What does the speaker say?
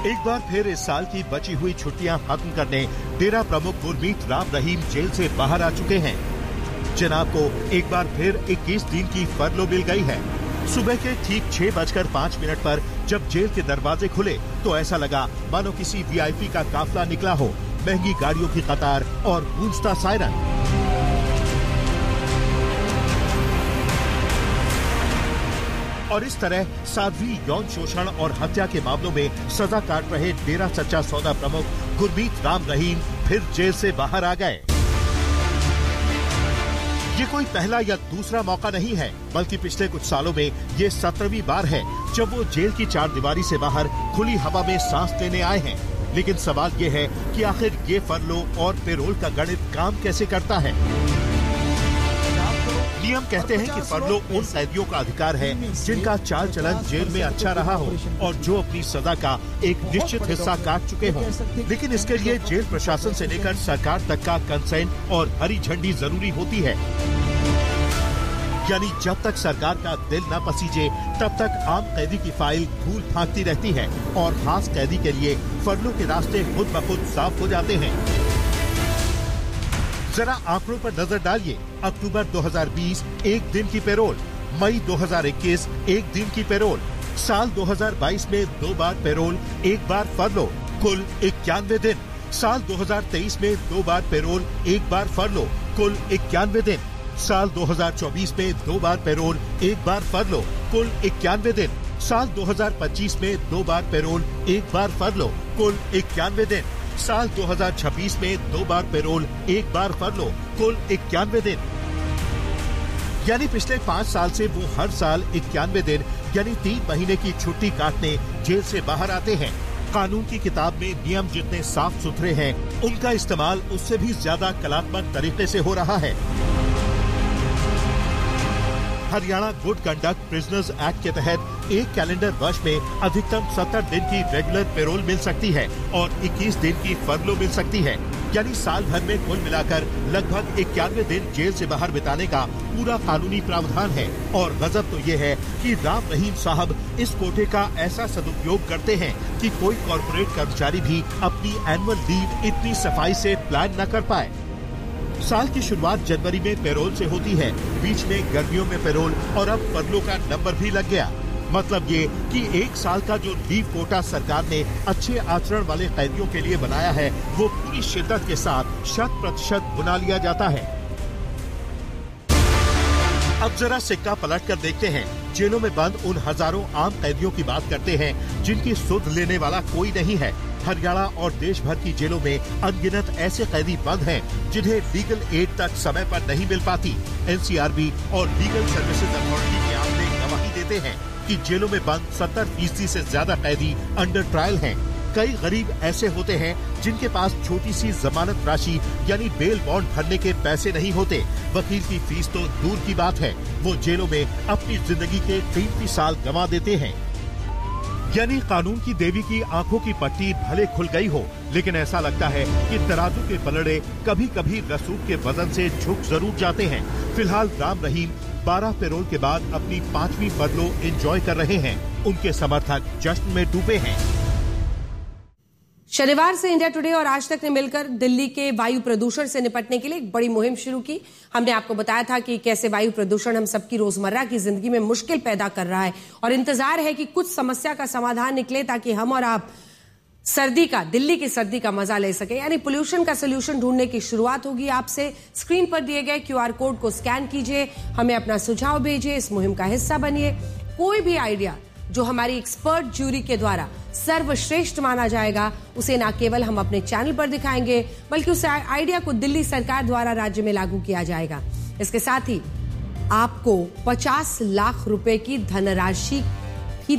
एक बार फिर इस साल की बची हुई छुट्टियां खत्म करने डेरा प्रमुख गुरमीत राम रहीम जेल से बाहर आ चुके हैं। जनाब को एक बार फिर 21 दिन की फरलो मिल गई है। सुबह के ठीक 6:05 पर जब जेल के दरवाजे खुले तो ऐसा लगा मानो किसी वीआईपी का काफिला निकला हो, महंगी गाड़ियों की कतार और गूंजता सायरन। और इस तरह साध्वी यौन शोषण और हत्या के मामलों में सजा काट रहे डेरा सच्चा सौदा प्रमुख गुरमीत राम रहीम फिर जेल से बाहर आ गए। ये कोई पहला या दूसरा मौका नहीं है, बल्कि पिछले कुछ सालों में ये 17वीं बार है जब वो जेल की चारदीवारी से बाहर खुली हवा में सांस लेने आए हैं। लेकिन सवाल ये है कि आखिर ये फरलो और पेरोल का गणित काम कैसे करता है। नियम कहते हैं कि फरलो उन कैदियों का अधिकार है जिनका चाल चलन जेल में अच्छा रहा हो और जो अपनी सजा का एक निश्चित हिस्सा काट चुके हों। लेकिन इसके लिए जेल प्रशासन से लेकर सरकार तक का कंसेंट और हरी झंडी जरूरी होती है। यानी जब तक सरकार का दिल न पसीजे तब तक आम कैदी की फाइल धूल फांकती रहती है और खास कैदी के लिए फरलो के रास्ते खुद ब खुद साफ हो जाते हैं। जरा आंकड़ों पर नजर डालिए। अक्टूबर 2020 एक दिन की पेरोल, मई 2021 एक दिन की पेरोल, साल 2022 में 2 बार पेरोल, 1 बार फरलो, कुल 91 दिन। साल 2023 में 2 बार पेरोल, 1 बार फरलो, कुल 91 दिन। साल 2024 में 2 बार पेरोल, 1 बार फरलो, कुल 91 दिन। साल 2025 में 2 बार पेरोल, 1 बार फरलो, कुल 91 दिन। साल 2026 में 2 बार पेरोल, 1 बार फरलो, कुल 91 दिन। यानी पिछले 5 साल से वो हर साल 91 दिन यानी 3 महीने की छुट्टी काटने जेल से बाहर आते हैं। कानून की किताब में नियम जितने साफ सुथरे हैं, उनका इस्तेमाल उससे भी ज्यादा कलात्मक तरीके से हो रहा है। Haryana good conduct prisoners act के तहत एक कैलेंडर वर्ष में अधिकतम 70 दिन की रेगुलर पेरोल मिल सकती है और 21 दिन की फरलो मिल सकती है। यानी साल भर में कुल मिलाकर लगभग 91 दिन जेल से बाहर बिताने का पूरा कानूनी प्रावधान है। और गजब तो ये है कि राम रहीम साहब इस कोटे का ऐसा सदुपयोग करते हैं कि कोई कॉर्पोरेट कर्मचारी भी अपनी एनुअल लीव इतनी सफाई से प्लान न कर पाए। साल की शुरुआत जनवरी में पेरोल से होती है, बीच में गर्मियों में पेरोल और अब फरलो का नंबर भी लग गया। मतलब ये कि 1 साल का जो लीव कोटा सरकार ने अच्छे आचरण वाले कैदियों के लिए बनाया है, वो पूरी शिद्दत के साथ 100% बुना लिया जाता है। अब जरा सिक्का पलट कर देखते हैं। जेलों में बंद उन हजारों आम कैदियों की बात करते हैं जिनकी सुध लेने वाला कोई नहीं है। हरियाणा और देश भर की जेलों में अनगिनत ऐसे कैदी बंद हैं जिन्हें लीगल एड तक समय पर नहीं मिल पाती। एनसीआरबी और लीगल सर्विसेज अथॉरिटी के आंकड़े गवाही देते हैं कि जेलों में बंद 70% से ज्यादा कैदी अंडर ट्रायल हैं। कई गरीब ऐसे होते हैं जिनके पास छोटी सी जमानत राशि यानी बेल बॉन्ड भरने के पैसे नहीं होते। वकील की फीस तो दूर की बात है, वो जेलों में अपनी जिंदगी के 30 साल गंवा देते हैं। यानी कानून की देवी की आंखों की पट्टी भले खुल गई हो, लेकिन ऐसा लगता है कि तराजू के पलड़े कभी कभी रसूख के वजन से झुक जरूर जाते हैं। फिलहाल राम रहीम 12 पेरोल के बाद अपनी 5वीं फरलो एंजॉय कर रहे हैं। उनके समर्थक जश्न में डूबे हैं। शनिवार से इंडिया टुडे और आज तक ने मिलकर दिल्ली के वायु प्रदूषण से निपटने के लिए एक बड़ी मुहिम शुरू की। हमने आपको बताया था कि कैसे वायु प्रदूषण हम सबकी रोजमर्रा की जिंदगी में मुश्किल पैदा कर रहा है और इंतजार है कि कुछ समस्या का समाधान निकले ताकि हम और आप दिल्ली की सर्दी का मजा ले सके। यानी पोल्यूशन का सोल्यूशन ढूंढने की शुरुआत होगी आपसे। स्क्रीन पर दिए गए QR कोड को स्कैन कीजिए, हमें अपना सुझाव भेजिए, इस मुहिम का हिस्सा बनिए। कोई भी आइडिया जो हमारी एक्सपर्ट जूरी के द्वारा सर्वश्रेष्ठ माना जाएगा, उसे न केवल हम अपने चैनल पर दिखाएंगे बल्कि उस आइडिया को दिल्ली सरकार द्वारा राज्य में लागू किया जाएगा। इसके साथ ही आपको 50 लाख रुपए की धनराशि